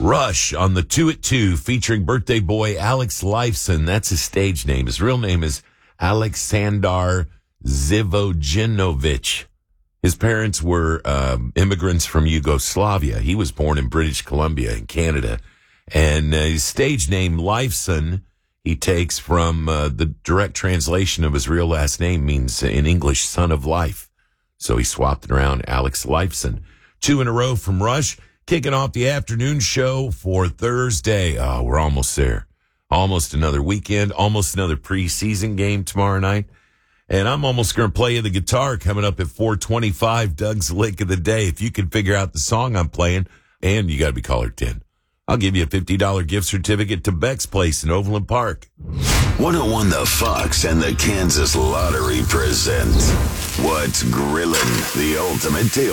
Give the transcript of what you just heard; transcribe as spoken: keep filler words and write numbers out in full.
Rush on the two at two featuring birthday boy Alex Lifeson. That's his stage name. His real name is Aleksandar Zivojinovic. His parents were um, immigrants from Yugoslavia. He was born in British Columbia in Canada. And uh, his stage name, Lifeson, he takes from uh, the direct translation of his real last name, means uh, in English, son of life. So he swapped it around, Alex Lifeson. Two in a row from Rush, kicking off the afternoon show for Thursday. Oh, we're almost there. Almost another weekend, almost another preseason game tomorrow night. And I'm almost going to play you the guitar coming up at four twenty-five, Doug's Lick of the Day. If you can figure out the song I'm playing, and you got to be caller ten. I'll give you a fifty dollars gift certificate to Beck's Place in Overland Park. one oh one The Fox and the Kansas Lottery present What's Grillin', the ultimate tail